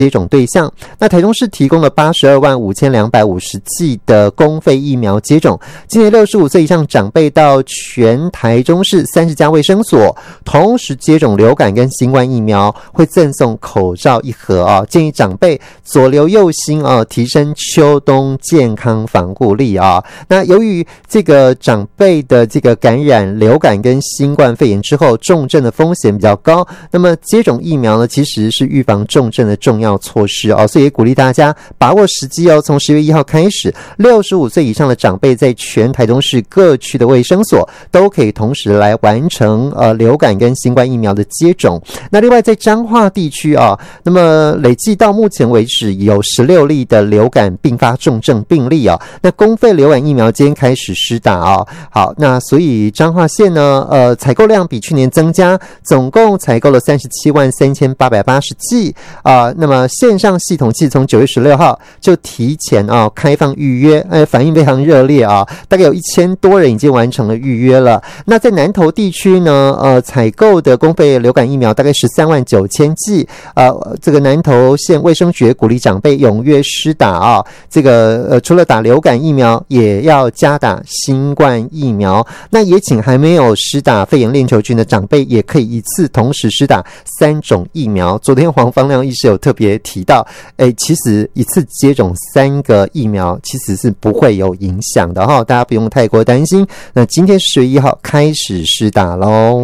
接种对象。那台中市提供了825250剂的公费疫苗接种，今年65岁以上长辈到全台中市30家卫生所同时接种流感跟新冠疫苗，会赠送口罩1盒啊，建议长辈左留右心啊，提升秋冬健康防护力啊。那由于这个长辈的这个感染流感跟新冠肺炎之后，重症的风险比较高，那么接种疫苗呢，其实是预防重症的重要措施哦，所以也鼓励大家把握时机哦。从10月1号开始，65岁以上的长辈在全台中市各区的卫生所都可以同时来完成流感跟新冠疫苗的接种。那另外在彰化地区啊，那么累计到目前为止有16例的流感并发重症病例啊。那公费流感疫苗今天开始施打啊。好，那所以彰化县呢，采购量比去年增加，总共采购了373880剂啊。那么线上系统其实从9月16号就提前开放预约，反应非常热烈啊，大概有1000多人已经完成了预约了。那在南投地区呢，采购的公费流感疫苗大概139000剂，这个南投县卫生局鼓励长辈踊跃施打啊。这个除了打流感疫苗，也要加打新冠疫苗。那也请还没有施打肺炎链球菌的长辈，也可以一次同时施打3种疫苗。昨天黄芳亮医师有特别提到，其实一次接种3个疫苗其实是不会有影响的哈，大家不用太过担心。那今天10月1号开始施打咯。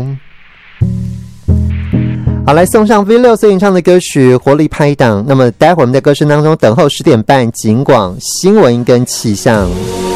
好，来送上 V6 所演唱的歌曲《活力拍档》。那么待会儿我们在歌声当中等候10点半警广新闻跟气象。